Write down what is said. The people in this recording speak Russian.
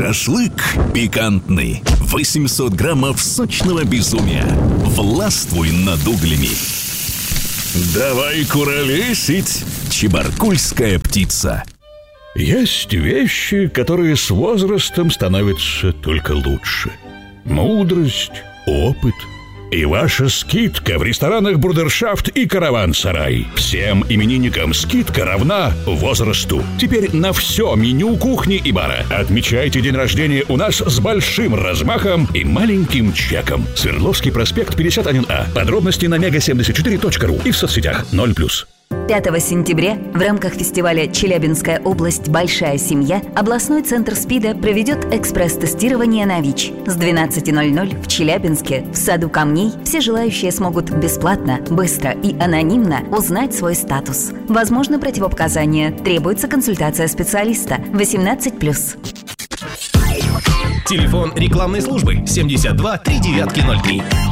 Шашлык пикантный. 800 граммов сочного безумия. Властвуй над углями. Давай куролесить, чебаркульская птица. Есть вещи, которые с возрастом становятся только лучше. Мудрость, опыт и ваша скидка в ресторанах «Брудершафт» и «Караван-сарай». Всем именинникам скидка равна возрасту. Теперь на все меню кухни и бара. Отмечайте день рождения у нас с большим размахом и маленьким чеком. Свердловский проспект 51А. Подробности на mega74.ru и в соцсетях 0+. 5 сентября в рамках фестиваля «Челябинская область. Большая семья» областной центр СПИДа проведет экспресс-тестирование на ВИЧ. С 12:00 в Челябинске, в саду камней, все желающие смогут бесплатно, быстро и анонимно узнать свой статус. Возможно противопоказания, требуется консультация специалиста. 18+. Телефон рекламной службы 72 3903.